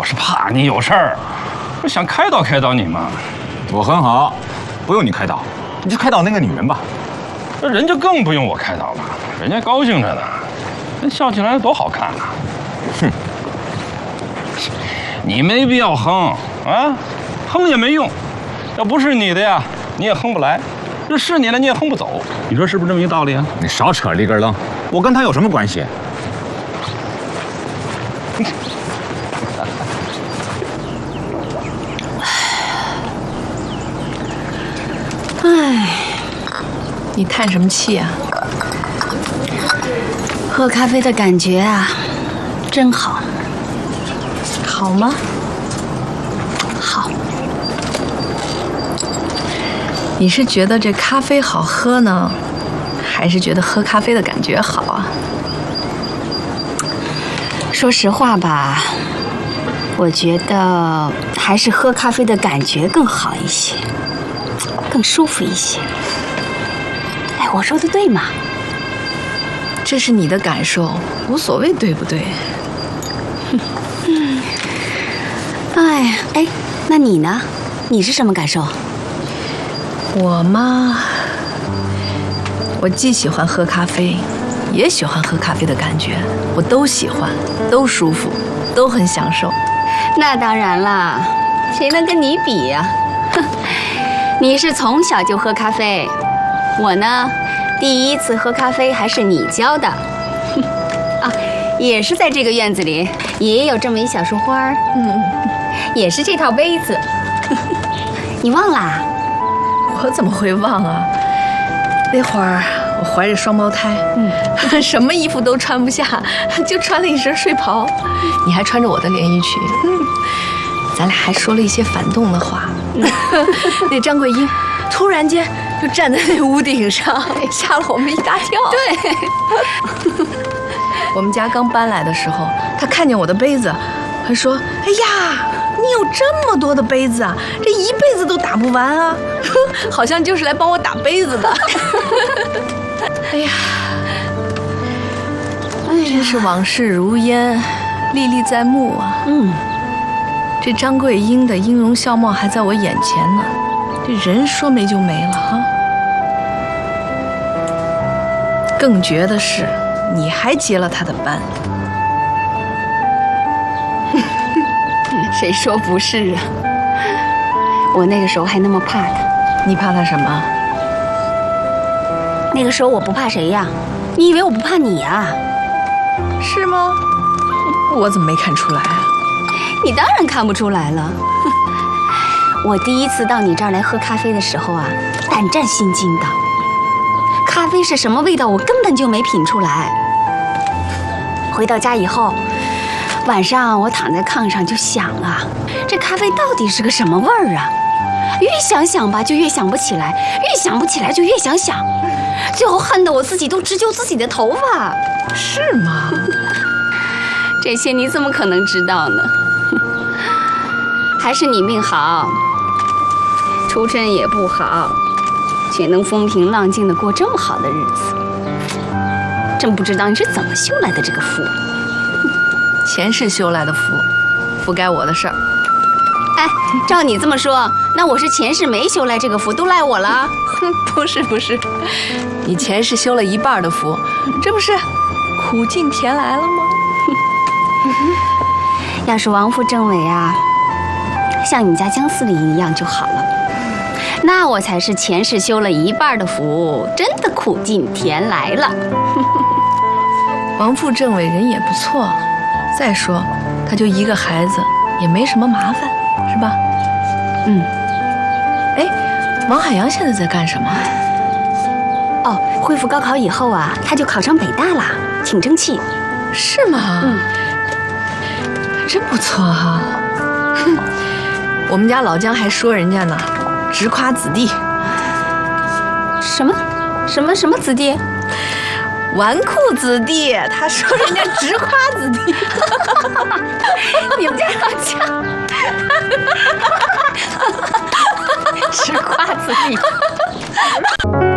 是怕你有事儿，我想开导开导你嘛。 我很好，不用你开导，你去开导那个女人吧。 那人家更不用我开导了，人家高兴着呢，人笑起来多好看啊！ 哼， 你没必要哼啊，哼也没用，要不是你的呀，你也哼不来；这是你的，你也哼不走。你说是不是这么一个道理啊？ 你少扯里根楞，我跟他有什么关系？ 唉，你叹什么气啊？ 喝咖啡的感觉啊，真好。 好吗？ 好。 你是觉得这咖啡好喝呢，还是觉得喝咖啡的感觉好啊？ 说实话吧，我觉得还是喝咖啡的感觉更好一些，更舒服一些。哎，我说的对吗？ 这是你的感受，无所谓对不对？ 哎呀，哎，那你呢？你是什么感受？ 我嘛，我既喜欢喝咖啡，也喜欢喝咖啡的感觉，我都喜欢，都舒服，都很享受。 那当然啦，谁能跟你比呀？你是从小就喝咖啡，我呢，第一次喝咖啡还是你教的。啊，也是在这个院子里，也有这么一小束花，也是这套杯子。你忘啦？ 我怎么会忘啊？那会儿我怀着双胞胎，什么衣服都穿不下，就穿了一身睡袍，你还穿着我的连衣裙，咱俩还说了一些反动的话。那张桂英突然间就站在那屋顶上，吓了我们一大跳。 对， 我们家刚搬来的时候，他看见我的杯子，还说：“哎呀，你有这么多的杯子啊，这一辈子都打不完啊！”好像就是来帮我打杯子的。哎呀，真是往事如烟，历历在目啊。这张桂英的音容笑貌还在我眼前呢，这人说没就没了哈。更绝的是，你还接了她的班。 谁说不是啊？我那个时候还那么怕他。 你怕他什么？ 那个时候我不怕谁呀？你以为我不怕你呀？ 是吗？我怎么没看出来啊？ 你当然看不出来了。我第一次到你这儿来喝咖啡的时候啊，胆战心惊的。咖啡是什么味道，我根本就没品出来。回到家以后，晚上我躺在炕上就想啊，这咖啡到底是个什么味儿啊？越想想吧，就越想不起来；越想不起来，就越想想。最后恨得我自己都直揪自己的头发。 是吗？ 这些你怎么可能知道呢？还是你命好，出身也不好，却能风平浪静地过这么好的日子。真不知道你是怎么修来的这个福。 前世修来的福，不该我的事儿。 哎，照你这么说，那我是前世没修来这个福，都赖我了？ 不是，你前世修了一半的福，这不是苦尽甜来了吗？ 要是王府政委啊，像你家姜司令一样就好了，那我才是前世修了一半的福，真的苦尽甜来了。 王副政委人也不错，再说他就一个孩子，也没什么麻烦，是吧？哎，王海洋现在在干什么？ 哦，恢复高考以后啊，他就考上北大了，挺争气。 是吗？真不错哈。我们家老姜还说人家呢，直夸子弟。 什么子弟？ 纨绔子弟，他说人家直夸子弟。 你们家老姜直夸子弟。